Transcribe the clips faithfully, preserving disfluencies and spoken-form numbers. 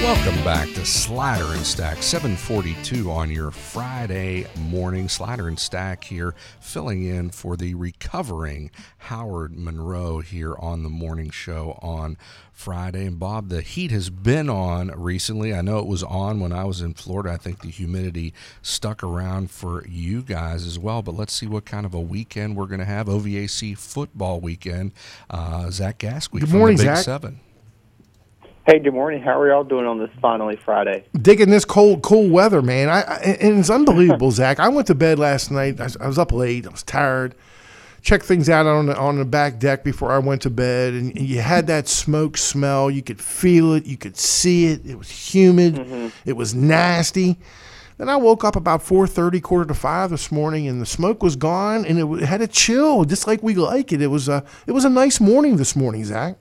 Welcome back to Slider and Stack, seven forty-two on your Friday morning. Slider and Stack here, filling in for the recovering Howard Monroe here on the morning show on Friday. And Bob, the heat has been on recently. I know it was on when I was in Florida. I think the humidity stuck around for you guys as well. But let's see what kind of a weekend we're going to have. O V A C football weekend. Uh, Zach Gasque Good morning, from the Big Zach. Seven. Hey, good morning. How are y'all doing on this finally Friday? Digging this cold, cool weather, man. I, I and it's unbelievable, Zach. I went to bed last night. I, I was up late. I was tired. Checked things out on the, on the back deck before I went to bed, and, and you had that smoke smell. You could feel it. You could see it. It was humid. Mm-hmm. It was nasty. Then I woke up about four thirty, quarter to five this morning, and the smoke was gone, and it, it had a chill, just like we like it. It was a it was a nice morning this morning, Zach.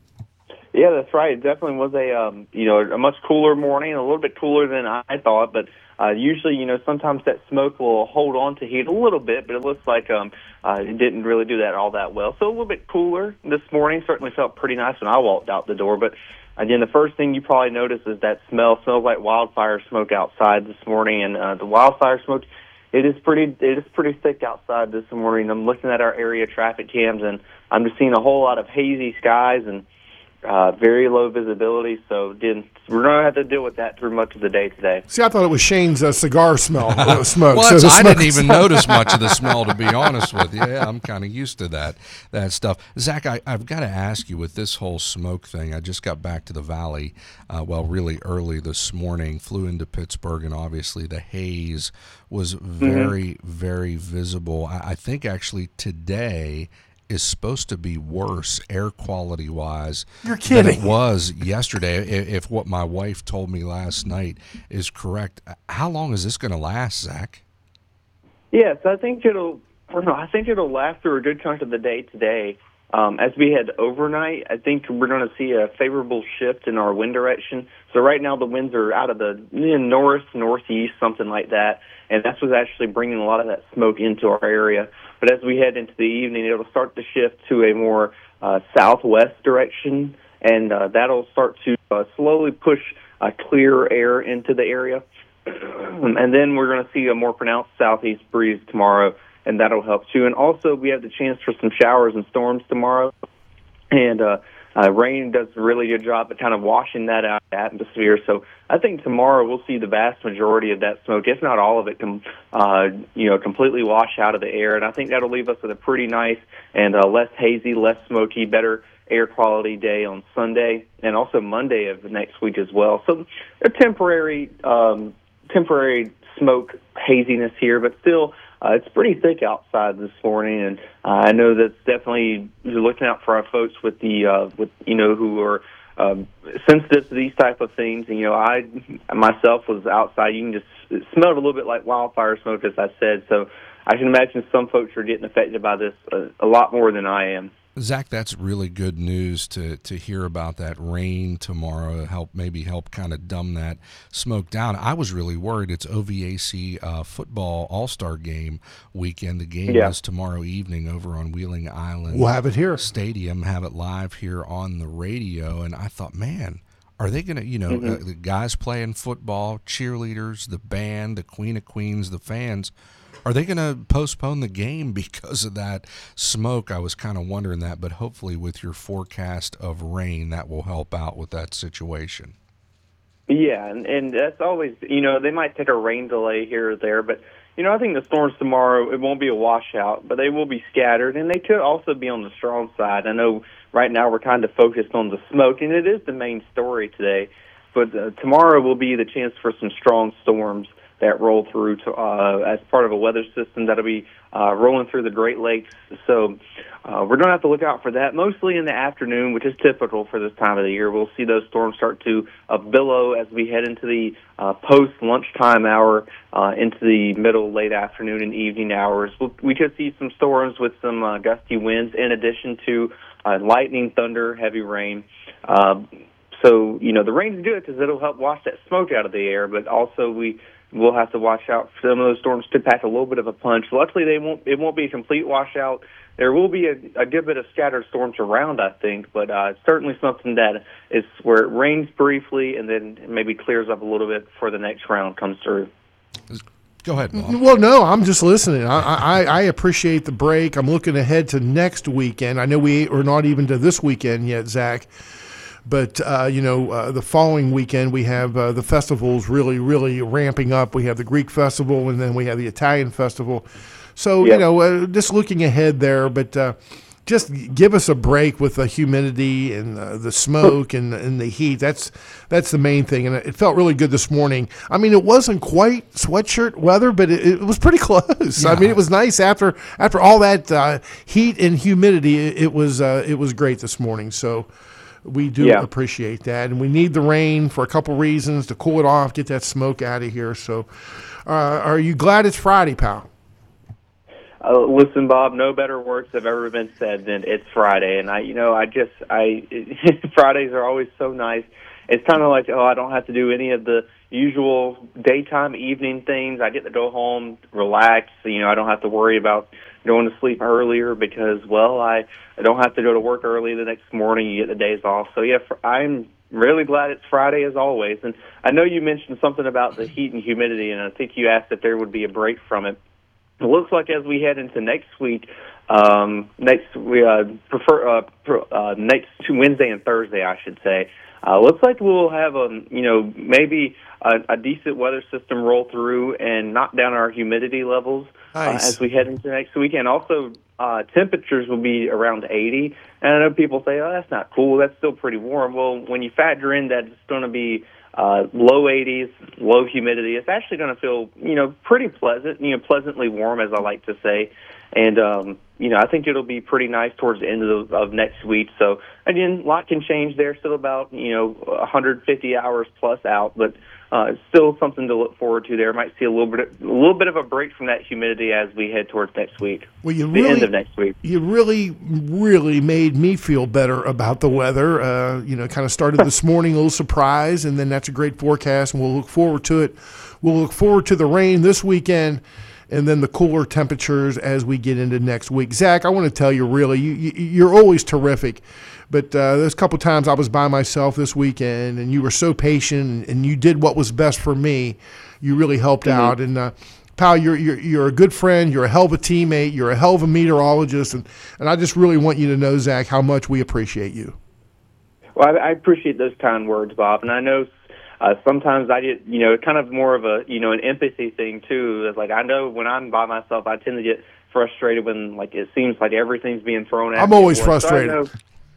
Yeah, that's right. It definitely was a um, you know a much cooler morning, a little bit cooler than I thought. But uh, usually, you know, sometimes that smoke will hold on to heat a little bit, but it looks like um, uh, it didn't really do that all that well. So a little bit cooler this morning. Certainly felt pretty nice when I walked out the door. But again, the first thing you probably noticed is that smell. Smells like wildfire smoke outside this morning, and uh, the wildfire smoke. It is pretty. It is pretty thick outside this morning. I'm looking at our area traffic cams, and I'm just seeing a whole lot of hazy skies and Uh, very low visibility, so didn't, we're going to have to deal with that through much of the day today. See, I thought it was Shane's uh, cigar smell. Uh, smoke. well, so I didn't even notice much of the smell, to be honest with you. Yeah, I'm kind of used to that that stuff. Zach, I, I've got to ask you, with this whole smoke thing, I just got back to the Valley, uh, well, really early this morning, flew into Pittsburgh, and obviously the haze was very, mm-hmm. very visible. I, I think actually today is supposed to be worse air quality wise You're kidding. than it was yesterday. If, if what my wife told me last night is correct, how long is this going to last, Zach? Yes, I think it'll. I think it'll last through a good chunk of the day today. Um, as we head overnight, I think we're going to see a favorable shift in our wind direction. So right now the winds are out of the you know, north, northeast, something like that, and that's what's actually bringing a lot of that smoke into our area. But as we head into the evening, it'll start to shift to a more uh, southwest direction, and uh, that'll start to uh, slowly push uh, clear air into the area. And then we're going to see a more pronounced southeast breeze tomorrow, and that'll help too. And also, we have the chance for some showers and storms tomorrow, and uh, uh, rain does a really good job at kind of washing that out of the atmosphere. So I think tomorrow we'll see the vast majority of that smoke, if not all of it, com- uh, you know, completely wash out of the air. And I think that'll leave us with a pretty nice and uh, less hazy, less smoky, better air quality day on Sunday and also Monday of next week as well. So a temporary, um, temporary smoke haziness here, but still. Uh, it's pretty thick outside this morning, and uh, I know that's definitely you're looking out for our folks with the uh, with you know who are um, sensitive to these type of things. And you know, I myself was outside. You can just it smelled a little bit like wildfire smoke, as I said. So I can imagine some folks are getting affected by this a, a lot more than I am. Zach, that's really good news to to hear about that rain tomorrow. Help maybe help kind of dumb that smoke down. I was really worried. It's O V A C uh, football All-Star game weekend. The game yeah. is tomorrow evening over on Wheeling Island. We'll have it here. Stadium, have it live here on the radio. And I thought, man, are they going to, you know, mm-hmm. uh, the guys playing football, cheerleaders, the band, the Queen of Queens, the fans, are they going to postpone the game because of that smoke? I was kind of wondering that, but hopefully with your forecast of rain, that will help out with that situation. Yeah, and, and that's always, you know, they might take a rain delay here or there, but, you know, I think the storms tomorrow, it won't be a washout, but they will be scattered, and they could also be on the strong side. I know right now we're kind of focused on the smoke, and it is the main story today, but uh, tomorrow will be the chance for some strong storms that roll through to, uh, as part of a weather system that'll be uh, rolling through the Great Lakes. So uh, we're going to have to look out for that, mostly in the afternoon, which is typical for this time of the year. We'll see those storms start to uh, billow as we head into the uh, post-lunchtime hour, uh, into the middle, late afternoon and evening hours. We'll, we could see some storms with some uh, gusty winds in addition to uh, lightning, thunder, heavy rain. Uh, so, you know, the rain's good because it'll help wash that smoke out of the air, but also we we'll have to watch out. Some of those storms could pack a little bit of a punch. Luckily, they won't. It won't be a complete washout. There will be a, a good bit of scattered storms around, I think, but uh, it's certainly something that is where it rains briefly and then maybe clears up a little bit before the next round comes through. Go ahead, Bob. Well, no, I'm just listening. I, I, I appreciate the break. I'm looking ahead to next weekend. I know we are not even to this weekend yet, Zach. But, uh, you know, uh, the following weekend we have uh, the festivals really, really ramping up. We have the Greek festival and then we have the Italian festival. So, yep. you know, uh, just looking ahead there, but uh, just give us a break with the humidity and uh, the smoke and, and the heat. That's that's the main thing. And it felt really good this morning. I mean, it wasn't quite sweatshirt weather, but it, it was pretty close. Yeah. I mean, it was nice after after all that uh, heat and humidity. It, it was uh, it was great this morning. So we do yeah. appreciate that. And we need the rain for a couple reasons to cool it off, get that smoke out of here. So uh, are you glad it's Friday, pal? Uh, listen, Bob, no better words have ever been said than it's Friday. And I, you know, I just, I, Fridays are always so nice. It's kind of like, oh, I don't have to do any of the usual daytime, evening things. I get to go home, relax. You know, I don't have to worry about going to sleep earlier because, well, I, I don't have to go to work early the next morning. You get the days off. So, yeah, for, I'm really glad it's Friday as always. And I know you mentioned something about the heat and humidity, and I think you asked if there would be a break from it. It looks like as we head into next week, um, next we uh, prefer uh, pro, uh, next Wednesday and Thursday, I should say. Uh, looks like we'll have a you know maybe a, a decent weather system roll through and knock down our humidity levels nice. uh, as we head into next week. And also, uh, temperatures will be around eighty. And I know people say, "Oh, that's not cool. That's still pretty warm." Well, when you factor in that it's going to be Uh, low eighties, low humidity. It's actually going to feel, you know, pretty pleasant, you know, pleasantly warm, as I like to say. And, um, you know, I think it'll be pretty nice towards the end of, the, of next week. So, again, a lot can change there. Still about, you know, one hundred fifty hours plus out, but uh, it's still something to look forward to there. Might see a little bit, a little bit of a break from that humidity as we head towards next week. Well, you the really, end of next week. You really, really made me feel better about the weather. Uh, you know, kind of started this morning a little surprised, and then that's a great forecast, and we'll look forward to it. We'll look forward to the rain this weekend, and then the cooler temperatures as we get into next week. Zach, I want to tell you, really, you, you, you're always terrific. But uh, there's a couple times I was by myself this weekend, and you were so patient, and you did what was best for me. You really helped mm-hmm. out. And, uh, pal, you're, you're you're a good friend. You're a hell of a teammate. You're a hell of a meteorologist. And, and I just really want you to know, Zach, how much we appreciate you. Well, I, I appreciate those kind words, Bob. And I know uh, sometimes I get, you know, kind of more of a, you know, an empathy thing, too. It's like I know when I'm by myself, I tend to get frustrated when, like, it seems like everything's being thrown at I'm me. I'm always frustrated. So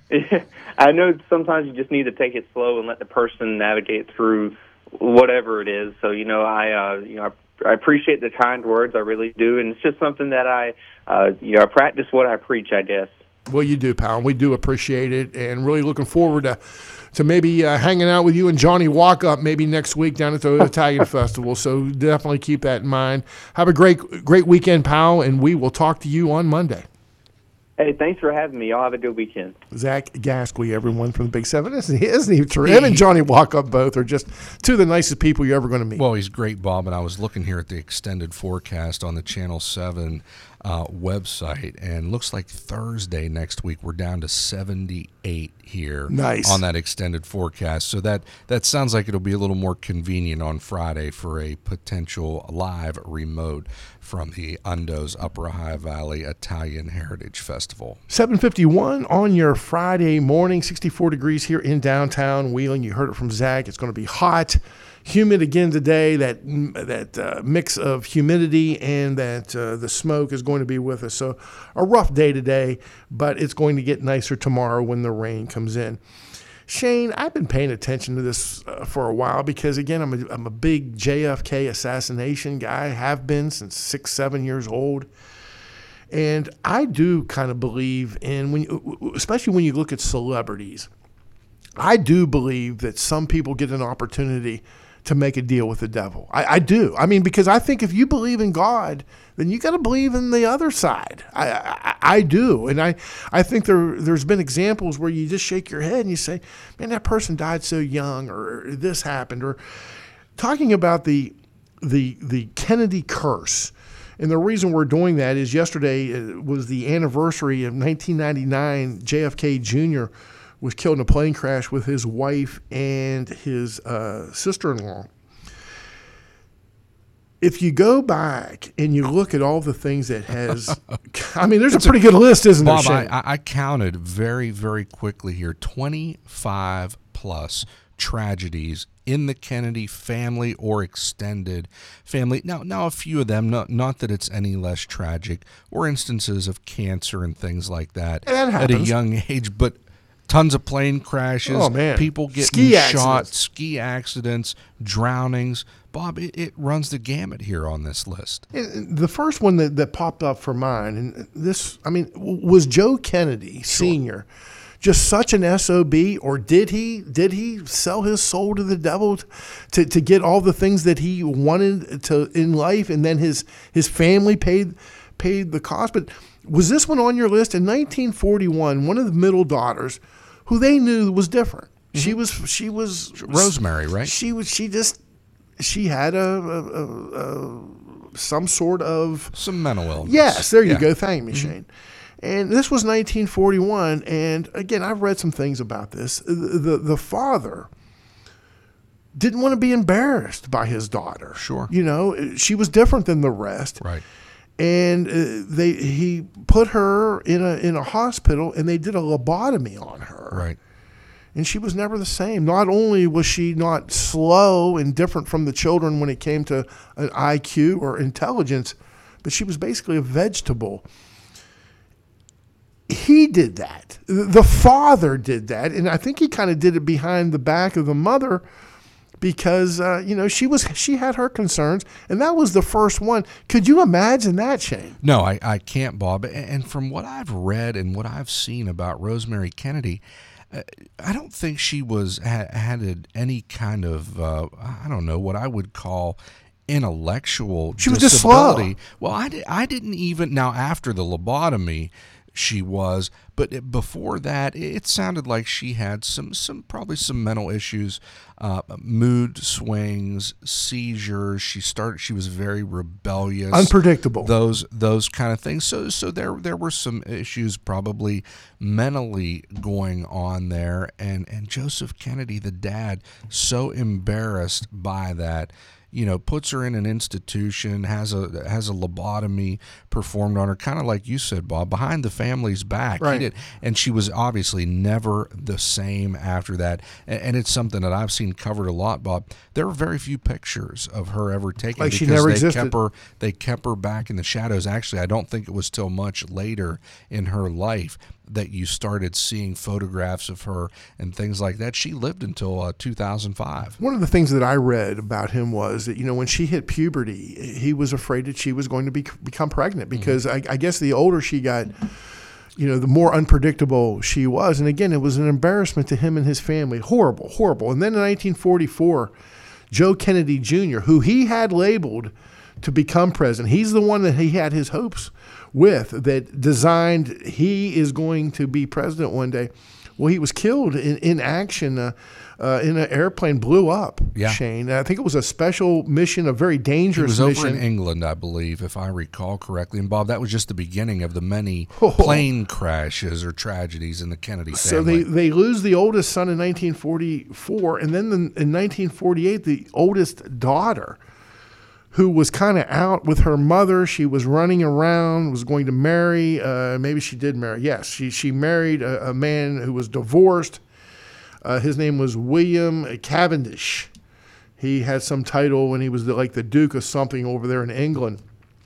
I know sometimes you just need to take it slow and let the person navigate through whatever it is. So, you know, I, uh, you know, I, I appreciate the kind words. I really do. And it's just something that I, uh, you know, I practice what I preach, I guess. Well, you do, pal. We do appreciate it, and really looking forward to to maybe uh, hanging out with you and Johnny Walkup maybe next week down at the Italian Festival. So definitely keep that in mind. Have a great great weekend, pal, and we will talk to you on Monday. Hey, thanks for having me. Y'all have a good weekend. Zach Gasquet, everyone from the Big Seven. Isn't he? Isn't he true? Him and Johnny Walkup both are just two of the nicest people you're ever going to meet. Well, he's great, Bob, and I was looking here at the extended forecast on the Channel seven uh, website, and looks like Thursday next week we're down to seventy-eight here nice. on that extended forecast. So that, that sounds like it'll be a little more convenient on Friday for a potential live remote from the Undo's Upper Ohio Valley Italian Heritage Festival. seven fifty-one on your Friday morning, sixty-four degrees here in downtown Wheeling. You heard it from Zach. It's going to be hot, humid again today. That that uh, mix of humidity and that uh, the smoke is going to be with us. So a rough day today, but it's going to get nicer tomorrow when the rain comes in. Shane, I've been paying attention to this uh, for a while because, again, I'm a, I'm a big J F K assassination guy. I have been since six, seven years old. And I do kind of believe in, when, you, especially when you look at celebrities, I do believe that some people get an opportunity to make a deal with the devil. I, I do. I mean, because I think if you believe in God, then you got to believe in the other side. I, I, I do. And I, I think there, there's been examples where you just shake your head and you say, man, that person died so young, or this happened. Or talking about the the the Kennedy curse. And the reason we're doing that is yesterday was the anniversary of nineteen ninety-nine. J F K Junior was killed in a plane crash with his wife and his uh, sister-in-law. If you go back and you look at all the things that has, I mean, there's it's a pretty a, good list, isn't Bob, there, Shane? I, I counted very, very quickly here, twenty-five plus tragedies in the Kennedy family or extended family. Now, now a few of them, not, not that it's any less tragic, or instances of cancer and things like that, that at a young age, but tons of plane crashes, oh, man. people getting ski shot, accidents. ski accidents, drownings. Bob, it, it runs the gamut here on this list. The first one that, that popped up for mine, and this, I mean, was Joe Kennedy Sure. Senior just such an S O B, or did he did he sell his soul to the devil to, to get all the things that he wanted to in life, and then his his family paid paid the cost? But was this one on your list? In nineteen forty-one, one of the middle daughters, who they knew was different. Mm-hmm. She was she was Rosemary, right? She was she just she had a, a, a, a some sort of some mental illness. Yes, there you yeah. go. Thank me, mm-hmm. Shane. And this was nineteen forty-one, and again, I've read some things about this. The, the the father didn't want to be embarrassed by his daughter. Sure. You know, she was different than the rest. Right. And uh, they he put her in a in a hospital, and they did a lobotomy on her. Right. And she was never the same. Not only was she not slow and different from the children when it came to an I Q or intelligence, but she was basically a vegetable. He did that. The father did that, and I think he kind of did it behind the back of the mother, because uh, you know she was she had her concerns, and that was the first one. Could you imagine that, Shane? No, I, I can't, Bob. And from what I've read and what I've seen about Rosemary Kennedy, uh, I don't think she was ha- had any kind of uh, I don't know what I would call intellectual she was disability. Just slow. Well, I di- I didn't even now after the lobotomy. She was, but before that, it sounded like she had some, some probably some mental issues, uh, mood swings, seizures. She started. She was very rebellious, unpredictable. Those those kind of things. So so there there were some issues probably mentally going on there, and and Joseph Kennedy, the dad, so embarrassed by that. You know, puts her in an institution, has a has a lobotomy performed on her, kind of like you said, Bob, behind the family's back. Right. He did, and she was obviously never the same after that. And, and it's something that I've seen covered a lot, Bob. There are very few pictures of her ever taken like because she never they existed. kept her they kept her back in the shadows. Actually, I don't think it was till much later in her life that you started seeing photographs of her and things like that. She lived until uh, two thousand five. One of the things that I read about him was that, you know, when she hit puberty, he was afraid that she was going to be, become pregnant because mm-hmm. I, I guess the older she got, you know, the more unpredictable she was. And again, it was an embarrassment to him and his family. Horrible, horrible. And then in nineteen forty-four, Joe Kennedy Junior, who he had labeled to become president, he's the one that he had his hopes with, that designed he is going to be president one day. Well, he was killed in, in action uh, uh, in an airplane, blew up, yeah. Shane. I think it was a special mission, a very dangerous mission. It was mission. over in England, I believe, if I recall correctly. And, Bob, that was just the beginning of the many oh. plane crashes or tragedies in the Kennedy family. So they, they lose the oldest son in nineteen forty-four, and then the, in nineteen forty-eight, the oldest daughter, who was kind of out with her mother. She was running around, was going to marry. Uh, maybe she did marry. Yes, she she married a, a man who was divorced. Uh, his name was William Cavendish. He had some title when he was the, like the Duke of something over there in England.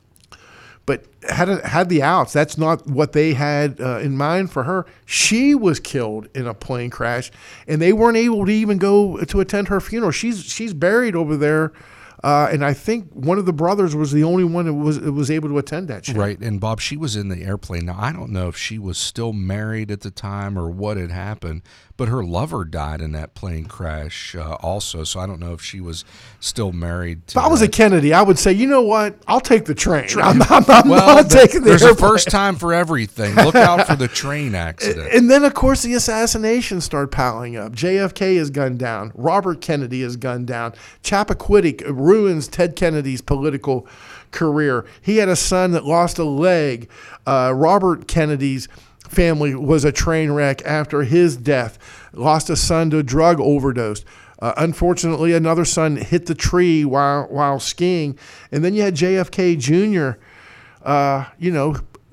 But had a, had the outs. That's not what they had uh, in mind for her. She was killed in a plane crash, and they weren't able to even go to attend her funeral. She's she's buried over there. Uh, and I think one of the brothers was the only one that was was able to attend that show. Right. And, Bob, she was in the airplane. Now, I don't know if she was still married at the time or what had happened, but her lover died in that plane crash uh, also. So I don't know if she was still married to If I was a that. Kennedy, I would say, you know what? I'll take the train. I'm, I'm, I'm Well, not the- taking the there's a airplane. first time for everything. Look out for the train accident. And then, of course, the assassinations start piling up. J F K is gunned down. Robert Kennedy is gunned down. Chappaquiddick ruins Ted Kennedy's political career. He had a son that lost a leg. Uh, Robert Kennedy's family was a train wreck after his death. Lost a son to a drug overdose. Uh, unfortunately, another son hit the tree while while skiing. And then you had J F K Junior Uh, you know,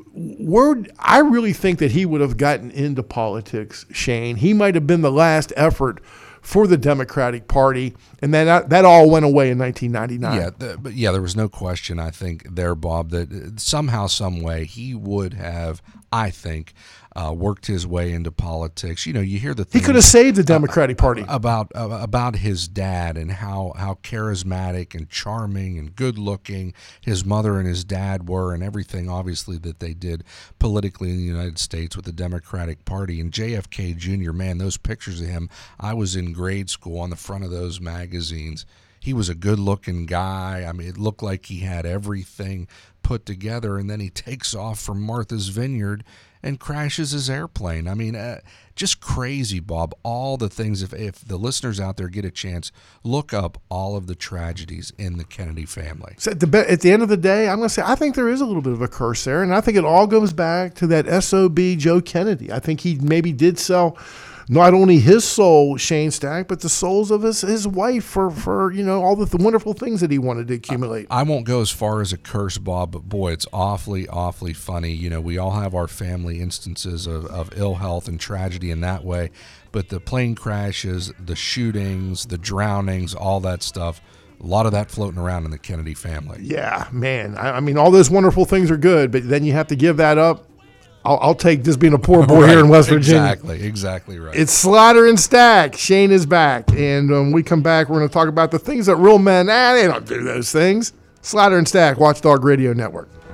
word. I really think that he would have gotten into politics, Shane. He might have been the last effort for the Democratic Party, and that that all went away in nineteen ninety-nine. Yeah, the, but yeah, there was no question, I think, there, Bob, that somehow, some way, he would have, I think, uh, worked his way into politics. You know, you hear the He things could have saved the Democratic Party. about uh, about his dad and how how charismatic and charming and good looking his mother and his dad were, and everything obviously that they did politically in the United States with the Democratic Party. And J F K Junior, man, those pictures of him, I was in grade school on the front of those magazines. He was a good looking guy. I mean, it looked like he had everything put together, and then he takes off from Martha's Vineyard and crashes his airplane. I mean, uh, just crazy, Bob. All the things, if, if the listeners out there get a chance, look up all of the tragedies in the Kennedy family. So at, the, be- at the end of the day, I'm going to say I think there is a little bit of a curse there, and I think it all goes back to that S O B Joe Kennedy. I think he maybe did sell not only his soul, Shane Stack, but the souls of his, his wife for, for you know all the th- wonderful things that he wanted to accumulate. I won't go as far as a curse, Bob, but boy, it's awfully, awfully funny. You know, we all have our family instances of, of ill health and tragedy in that way, but the plane crashes, the shootings, the drownings, all that stuff, a lot of that floating around in the Kennedy family. Yeah, man. I, I mean, all those wonderful things are good, but then you have to give that up. I'll, I'll take just being a poor boy Right, here in West Virginia. Exactly, exactly right. It's Slaughter and Stack. Shane is back. And when we come back, we're going to talk about the things that real men, ah, they don't do those things. Slaughter and Stack, Watchdog Radio Network.